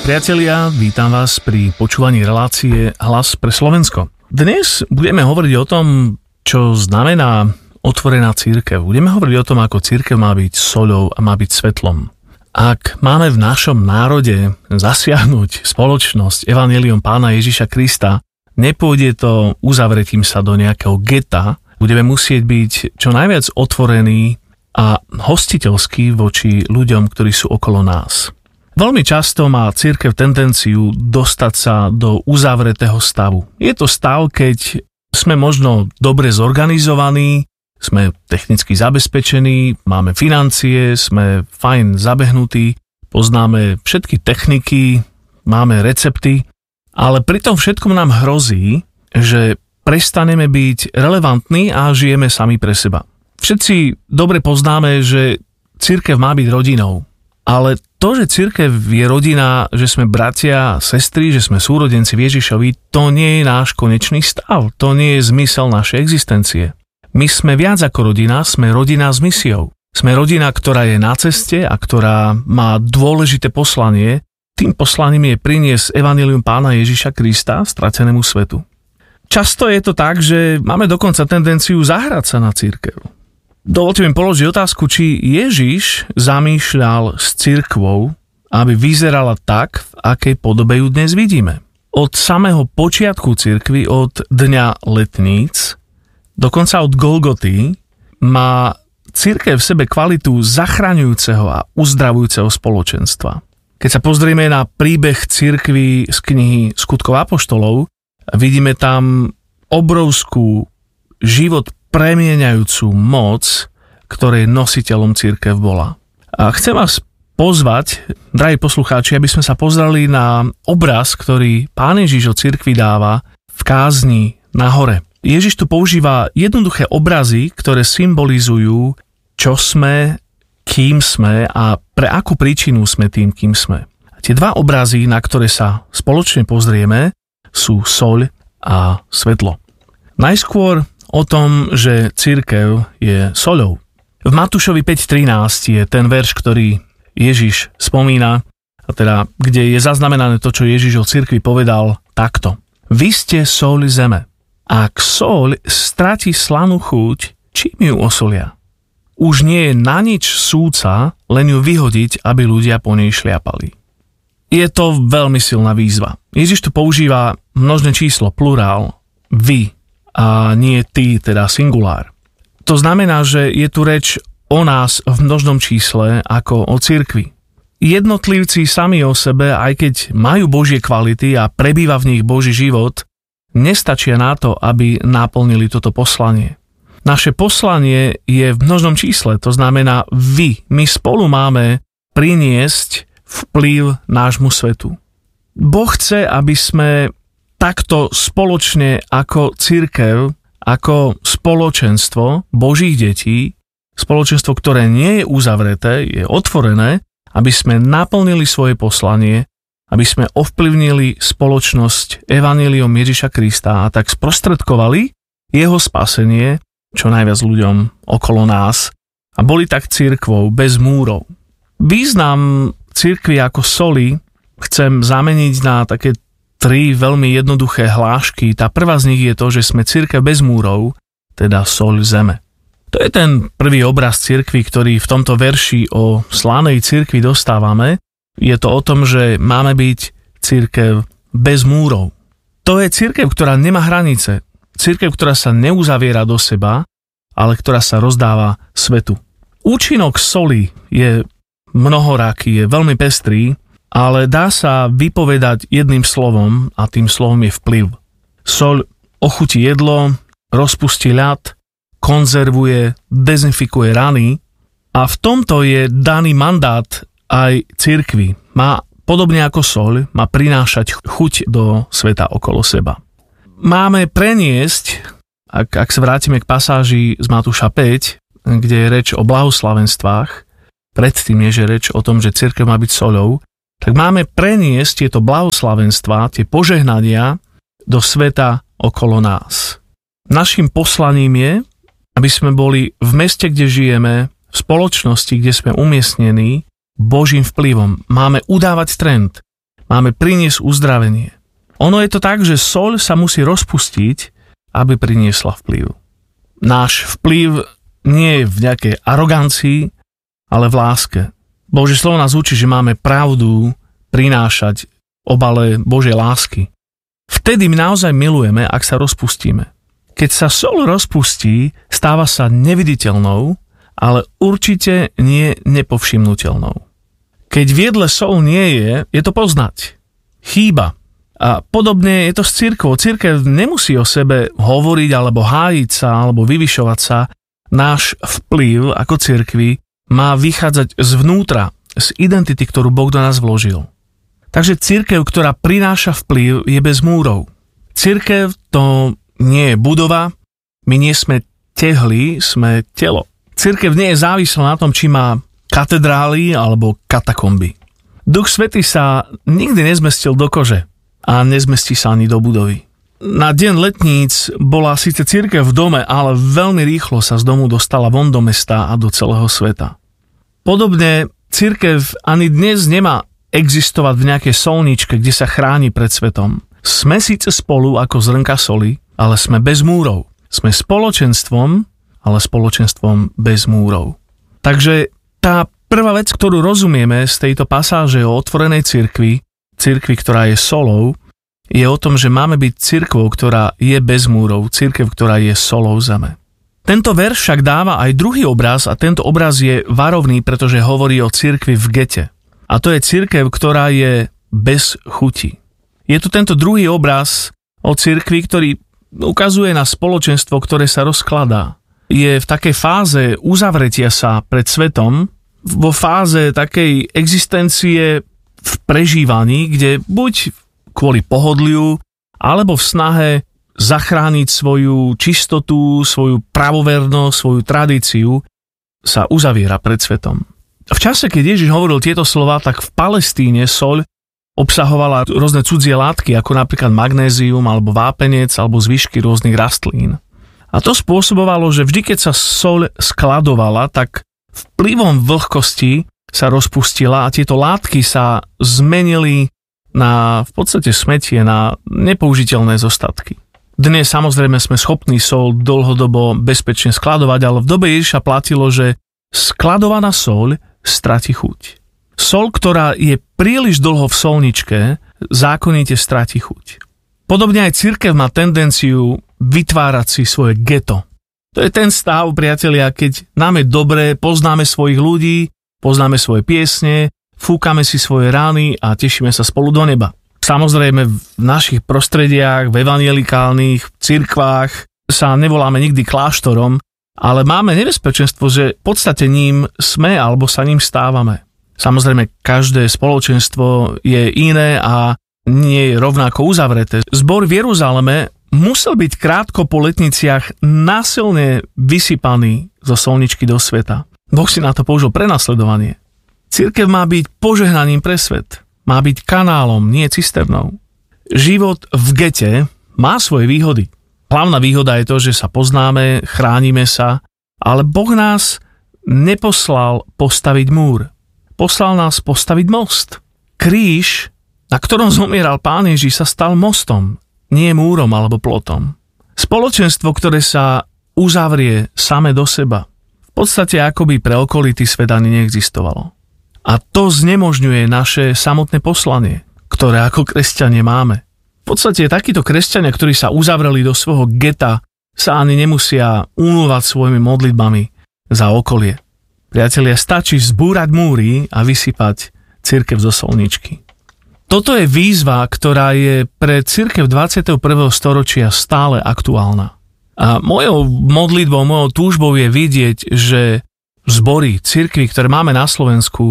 Priatelia, vítam vás pri počúvaní relácie Hlas pre Slovensko. Dnes budeme hovoriť o tom, čo znamená otvorená cirkev. Budeme hovoriť o tom, ako cirkev má byť soľou a má byť svetlom. Ak máme v našom národe zasiahnuť spoločnosť evanjeliom Pána Ježiša Krista, nepôjde to uzavretím sa do nejakého geta. Budeme musieť byť čo najviac otvorení a hostiteľskí voči ľuďom, ktorí sú okolo nás. Veľmi často má cirkev tendenciu dostať sa do uzavretého stavu. Je to stav, keď sme možno dobre zorganizovaní, sme technicky zabezpečení, máme financie, sme fajn zabehnutí, poznáme všetky techniky, máme recepty, ale pri tom všetkom nám hrozí, že prestaneme byť relevantní a žijeme sami pre seba. Všetci dobre poznáme, že cirkev má byť rodinou. Ale to, že cirkev je rodina, že sme bratia, sestry, že sme súrodenci Ježišovi, to nie je náš konečný stav. To nie je zmysel našej existencie. My sme viac ako rodina, sme rodina s misiou. Sme rodina, ktorá je na ceste a ktorá má dôležité poslanie. Tým poslaním je priniesť evanjelium Pána Ježiša Krista stratenému svetu. Často je to tak, že máme dokonca tendenciu zahrať sa na cirkev. Dovoľte mi položiť otázku, či Ježiš zamýšľal s cirkvou, aby vyzerala tak, v akej podobe ju dnes vidíme. Od samého počiatku cirkvi, od dňa letníc, dokonca od Golgoty, má cirkev v sebe kvalitu zachraňujúceho a uzdravujúceho spoločenstva. Keď sa pozrieme na príbeh cirkvi z knihy Skutkov apoštolov, vidíme tam obrovskú život premieňajúcu moc, ktorej nositeľom cirkev bola. A chcem vás pozvať, drahí poslucháči, aby sme sa pozreli na obraz, ktorý Pán Ježiš o cirkvi dáva v kázni na hore. Ježiš tu používa jednoduché obrazy, ktoré symbolizujú, čo sme, kým sme a pre akú príčinu sme tým, kým sme. A tie dva obrazy, na ktoré sa spoločne pozrieme, sú soľ a svetlo. Najskôr o tom, že cirkev je soľou. V Matúšovi 5.13 je ten verš, ktorý Ježiš spomína, a teda, kde je zaznamenané to, čo Ježiš o cirkvi povedal takto. Vy ste soľ zeme. Ak soľ stratí slanú chuť, čím ju osolia? Už nie je na nič súca, len ju vyhodiť, aby ľudia po nej šliapali. Je to veľmi silná výzva. Ježiš tu používa množné číslo, plurál, vy, a nie ty, teda singulár. To znamená, že je tu reč o nás v množnom čísle ako o cirkvi. Jednotlivci sami o sebe, aj keď majú Božie kvality a prebýva v nich Boží život, nestačia na to, aby naplnili toto poslanie. Naše poslanie je v množnom čísle, to znamená my spolu máme priniesť vplyv nášmu svetu. Boh chce, aby sme takto spoločne ako cirkev, ako spoločenstvo Božích detí, spoločenstvo, ktoré nie je uzavreté, je otvorené, aby sme naplnili svoje poslanie, aby sme ovplyvnili spoločnosť evanjeliom Ježiša Krista a tak sprostredkovali jeho spasenie čo najviac ľuďom okolo nás a boli tak cirkvou bez múrov. Význam cirkvi ako soli chcem zameniť na také 3 veľmi jednoduché hlášky. Tá prvá z nich je to, že sme cirkev bez múrov, teda soľ zeme. To je ten prvý obraz cirkvi, ktorý v tomto verši o slanej cirkvi dostávame. Je to o tom, že máme byť cirkev bez múrov. To je cirkev, ktorá nemá hranice. Cirkev, ktorá sa neuzaviera do seba, ale ktorá sa rozdáva svetu. Účinok soli je mnohoraký, je veľmi pestrý, ale dá sa vypovedať jedným slovom a tým slovom je vplyv. Soľ ochutí jedlo, rozpustí ľad, konzervuje, dezinfikuje rany a v tomto je daný mandát aj cirkvi. Má podobne ako soľ, má prinášať chuť do sveta okolo seba. Máme preniesť, ak sa vrátime k pasáži z Matúša 5, kde je reč o blahoslavenstvách, predtým je reč o tom, že cirkev má byť soľou, tak máme preniesť tieto blahoslavenstvá, tie požehnania do sveta okolo nás. Naším poslaním je, aby sme boli v meste, kde žijeme, v spoločnosti, kde sme umiestnení, Božím vplyvom. Máme udávať trend. Máme priniesť uzdravenie. Ono je to tak, že soľ sa musí rozpustiť, aby priniesla vplyv. Náš vplyv nie je v nejakej arogancii, ale v láske. Božie slovo nás učí, že máme pravdu prinášať obale Božej lásky. Vtedy my naozaj milujeme, ak sa rozpustíme. Keď sa soľ rozpustí, stáva sa neviditeľnou, ale určite nie nepovšimnutelnou. Keď v jedle soľ nie je to poznať. Chýba. A podobne je to s cirkvou. Cirkev nemusí o sebe hovoriť, alebo hájiť sa, alebo vyvyšovať sa. Náš vplyv ako cirkvi má vychádzať zvnútra, z identity, ktorú Boh do nás vložil. Takže cirkev, ktorá prináša vplyv, je bez múrov. Cirkev to nie je budova, my nie sme tehly, sme telo. Cirkev nie je závislá na tom, či má katedrály alebo katakomby. Duch Svätý sa nikdy nezmestil do kože a nezmestí sa ani do budovy. Na deň letníc bola síce cirkev v dome, ale veľmi rýchlo sa z domu dostala von do mesta a do celého sveta. Podobne cirkev ani dnes nemá existovať v nejakej solničke, kde sa chráni pred svetom. Sme síce spolu ako zrnka soli, ale sme bez múrov. Sme spoločenstvom, ale spoločenstvom bez múrov. Takže tá prvá vec, ktorú rozumieme z tejto pasáže o otvorenej cirkvi, ktorá je solou, je o tom, že máme byť cirkvou, ktorá je bez múrov, cirkev, ktorá je solou zeme. Tento verš však dáva aj druhý obraz a tento obraz je varovný, pretože hovorí o cirkvi v gete. A to je cirkev, ktorá je bez chuti. Je tu tento druhý obraz o cirkvi, ktorý ukazuje na spoločenstvo, ktoré sa rozkladá. Je v takej fáze uzavretia sa pred svetom, vo fáze takej existencie v prežívaní, kde buď kvôli pohodliu, alebo v snahe zachrániť svoju čistotu, svoju pravovernosť, svoju tradíciu, sa uzaviera pred svetom. V čase, keď Ježiš hovoril tieto slová, tak v Palestíne soľ obsahovala rôzne cudzie látky, ako napríklad magnézium, alebo vápenec, alebo zvyšky rôznych rastlín. A to spôsobovalo, že vždy, keď sa soľ skladovala, tak vplyvom vlhkosti sa rozpustila a tieto látky sa zmenili na v podstate smetie, na nepoužiteľné zostatky. Dnes samozrejme sme schopní soľ dlhodobo bezpečne skladovať, ale v dobe Ježiša platilo, že skladovaná soľ stratí chuť. Soľ, ktorá je príliš dlho v solničke, zákonite stratí chuť. Podobne aj cirkev má tendenciu vytvárať si svoje geto. To je ten stav, priatelia, keď nám je dobre, poznáme svojich ľudí, poznáme svoje piesne, fúkame si svoje rány a tešíme sa spolu do neba. Samozrejme v našich prostrediach, v evanjelikálnych cirkvách sa nevoláme nikdy kláštorom, ale máme nebezpečenstvo, že v podstate ním sme alebo sa ním stávame. Samozrejme každé spoločenstvo je iné a nie je rovnako uzavreté. Zbor v Jeruzaleme musel byť krátko po letniciach násilne vysypaný zo solničky do sveta. Boh si na to použil prenasledovanie. Cirkev má byť požehnaním pre svet. Má byť kanálom, nie cisternou. Život v gete má svoje výhody. Hlavná výhoda je to, že sa poznáme, chránime sa, ale Boh nás neposlal postaviť múr. Poslal nás postaviť most. Kríž, na ktorom zomieral Pán Ježiš, sa stal mostom, nie múrom alebo plotom. Spoločenstvo, ktoré sa uzavrie same do seba, v podstate akoby pre okolitý svet ani neexistovalo. A to znemožňuje naše samotné poslanie, ktoré ako kresťania máme. V podstate takíto kresťania, ktorí sa uzavreli do svojho geta, sa ani nemusia umývať svojimi modlitbami za okolie. Priatelia, stačí zbúrať múry a vysypať cirkev zo solničky. Toto je výzva, ktorá je pre cirkev 21. storočia stále aktuálna. A mojou modlitbou, mojou túžbou je vidieť, že zbory, cirkvi, ktoré máme na Slovensku,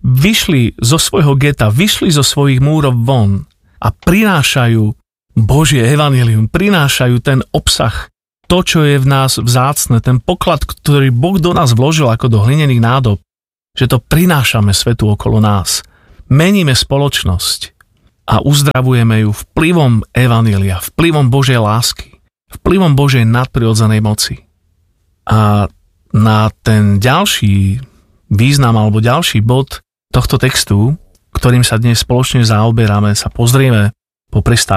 vyšli zo svojho geta, vyšli zo svojich múrov von a prinášajú Božie evanjelium, prinášajú ten obsah, to, čo je v nás vzácne, ten poklad, ktorý Boh do nás vložil ako do hlinených nádob, že to prinášame svetu okolo nás. Meníme spoločnosť a uzdravujeme ju vplyvom evanjelia, vplyvom Božej lásky, vplyvom Božej nadprirodzenej moci. A na ten ďalší význam alebo ďalší bod tohto textu ktorým sa dnes spoločne zaoberáme, sa pozrieme po prestávke.